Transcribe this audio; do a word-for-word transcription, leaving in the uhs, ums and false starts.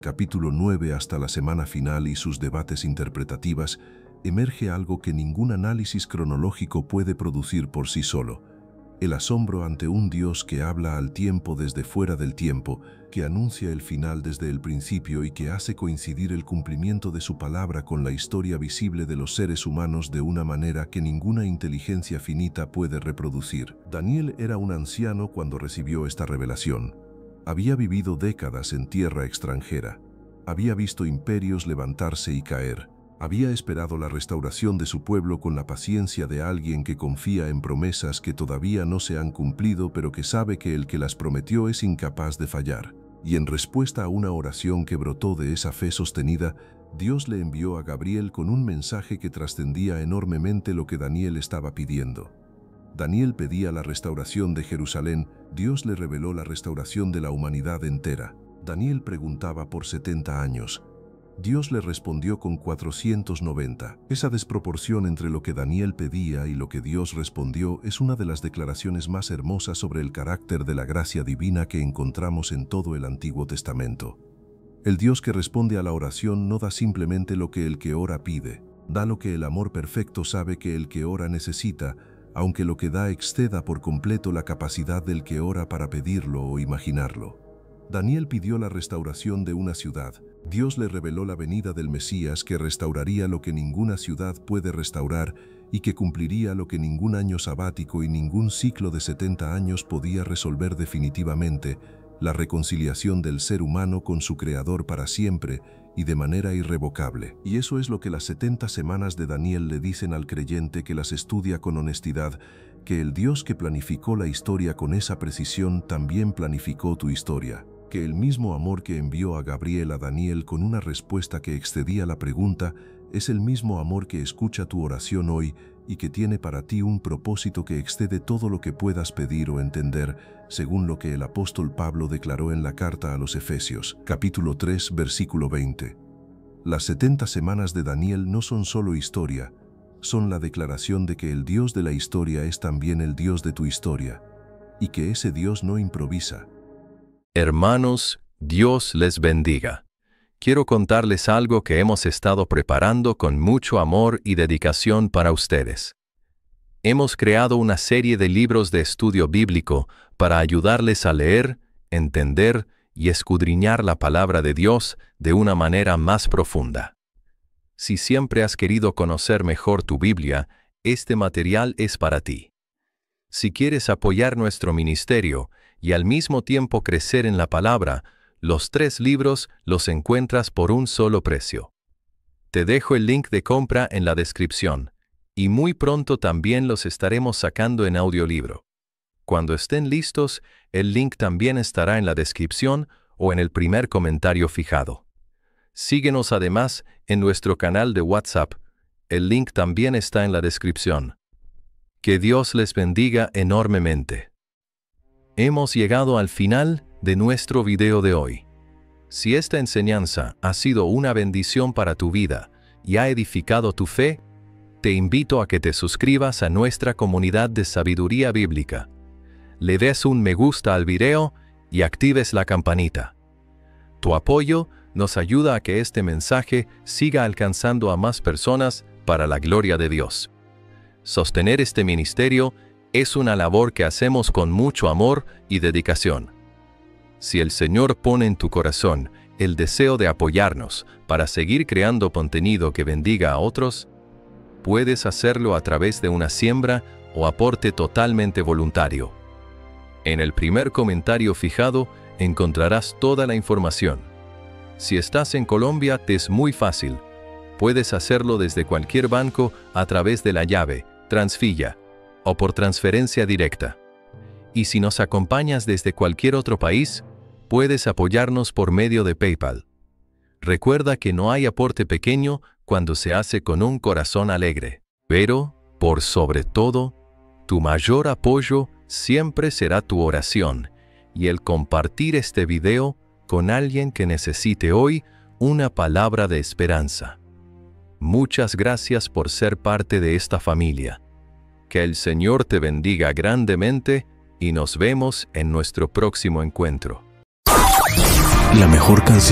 capítulo nueve hasta la semana final y sus debates interpretativas, emerge algo que ningún análisis cronológico puede producir por sí solo: el asombro ante un Dios que habla al tiempo desde fuera del tiempo, que anuncia el final desde el principio y que hace coincidir el cumplimiento de su palabra con la historia visible de los seres humanos de una manera que ninguna inteligencia finita puede reproducir. Daniel era un anciano cuando recibió esta revelación. Había vivido décadas en tierra extranjera. Había visto imperios levantarse y caer. Había esperado la restauración de su pueblo con la paciencia de alguien que confía en promesas que todavía no se han cumplido, pero que sabe que el que las prometió es incapaz de fallar. Y en respuesta a una oración que brotó de esa fe sostenida, Dios le envió a Gabriel con un mensaje que trascendía enormemente lo que Daniel estaba pidiendo. Daniel pedía la restauración de Jerusalén, Dios le reveló la restauración de la humanidad entera. Daniel preguntaba por setenta años. Dios le respondió con cuatrocientos noventa. Esa desproporción entre lo que Daniel pedía y lo que Dios respondió es una de las declaraciones más hermosas sobre el carácter de la gracia divina que encontramos en todo el Antiguo Testamento. El Dios que responde a la oración no da simplemente lo que el que ora pide, da lo que el amor perfecto sabe que el que ora necesita, aunque lo que da exceda por completo la capacidad del que ora para pedirlo o imaginarlo. Daniel pidió la restauración de una ciudad. Dios le reveló la venida del Mesías que restauraría lo que ninguna ciudad puede restaurar y que cumpliría lo que ningún año sabático y ningún ciclo de setenta años podía resolver definitivamente: la reconciliación del ser humano con su Creador para siempre y de manera irrevocable. Y eso es lo que las setenta semanas de Daniel le dicen al creyente que las estudia con honestidad, que el Dios que planificó la historia con esa precisión también planificó tu historia. Que el mismo amor que envió a Gabriel a Daniel con una respuesta que excedía la pregunta es el mismo amor que escucha tu oración hoy y que tiene para ti un propósito que excede todo lo que puedas pedir o entender, según lo que el apóstol Pablo declaró en la carta a los Efesios, capítulo tres, versículo veinte. Las setenta semanas de Daniel no son solo historia, son la declaración de que el Dios de la historia es también el Dios de tu historia, y que ese Dios no improvisa. Hermanos, Dios les bendiga. Quiero contarles algo que hemos estado preparando con mucho amor y dedicación para ustedes. Hemos creado una serie de libros de estudio bíblico para ayudarles a leer, entender y escudriñar la palabra de Dios de una manera más profunda. Si siempre has querido conocer mejor tu Biblia, este material es para ti. Si quieres apoyar nuestro ministerio y al mismo tiempo crecer en la palabra, los tres libros los encuentras por un solo precio. Te dejo el link de compra en la descripción, y muy pronto también los estaremos sacando en audiolibro. Cuando estén listos, el link también estará en la descripción o en el primer comentario fijado. Síguenos además en nuestro canal de WhatsApp. El link también está en la descripción. Que Dios les bendiga enormemente. Hemos llegado al final de nuestro video de hoy. Si esta enseñanza ha sido una bendición para tu vida y ha edificado tu fe, te invito a que te suscribas a nuestra comunidad de sabiduría bíblica. Le des un me gusta al video y actives la campanita. Tu apoyo nos ayuda a que este mensaje siga alcanzando a más personas para la gloria de Dios. Sostener este ministerio es una labor que hacemos con mucho amor y dedicación. Si el Señor pone en tu corazón el deseo de apoyarnos para seguir creando contenido que bendiga a otros, puedes hacerlo a través de una siembra o aporte totalmente voluntario. En el primer comentario fijado encontrarás toda la información. Si estás en Colombia, te es muy fácil. Puedes hacerlo desde cualquier banco a través de la llave, Transfilla, o por transferencia directa. Y si nos acompañas desde cualquier otro país, puedes apoyarnos por medio de PayPal. Recuerda que no hay aporte pequeño cuando se hace con un corazón alegre. Pero, por sobre todo, tu mayor apoyo siempre será tu oración y el compartir este video con alguien que necesite hoy una palabra de esperanza. Muchas gracias por ser parte de esta familia. Que el Señor te bendiga grandemente y nos vemos en nuestro próximo encuentro. La mejor canción.